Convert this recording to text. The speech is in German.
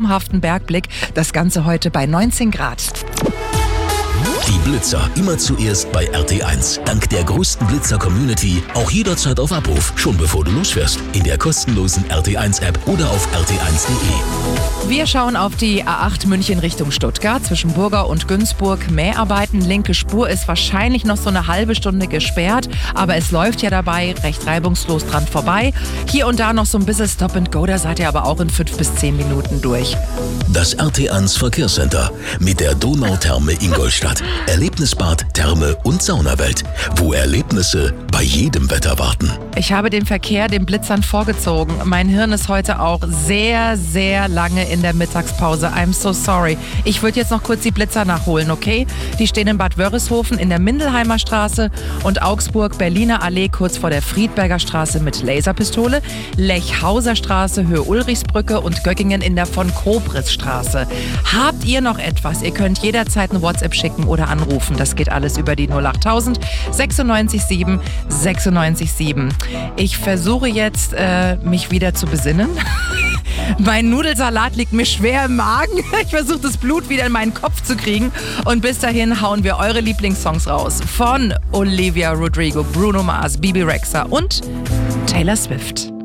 traumhaften Bergblick. Das Ganze heute bei 19 Grad. Die Blitzer immer zuerst bei RT1. Dank der größten Blitzer-Community auch jederzeit auf Abruf, schon bevor du losfährst. In der kostenlosen RT1-App oder auf rt1.de. Wir schauen auf die A8 München Richtung Stuttgart zwischen Burgau und Günzburg. Mäharbeiten, linke Spur ist wahrscheinlich noch so eine halbe Stunde gesperrt, aber es läuft ja dabei recht reibungslos dran vorbei. Hier und da noch so ein bisschen Stop and Go, da seid ihr aber auch in 5 bis 10 Minuten durch. Das RT1 Verkehrscenter mit der Donautherme Ingolstadt. Erlebnisbad, Therme und Saunawelt, wo Erlebnisse bei jedem Wetter warten. Ich habe den Verkehr den Blitzern vorgezogen. Mein Hirn ist heute auch sehr, sehr lange in der Mittagspause. I'm so sorry. Ich würde jetzt noch kurz die Blitzer nachholen, okay? Die stehen in Bad Wörishofen in der Mindelheimer Straße und Augsburg, Berliner Allee kurz vor der Friedberger Straße mit Laserpistole, Lechhauser Straße, Höhe Ulrichsbrücke und Göggingen in der von Kobris Straße. Habt ihr noch etwas? Ihr könnt jederzeit eine WhatsApp schicken oder anrufen. Das geht alles über die 08000 96 7 96 7. Ich versuche jetzt, mich wieder zu besinnen. Mein Nudelsalat liegt mir schwer im Magen. Ich versuche das Blut wieder in meinen Kopf zu kriegen. Und bis dahin hauen wir eure Lieblingssongs raus. Von Olivia Rodrigo, Bruno Mars, Bibi Rexha und Taylor Swift.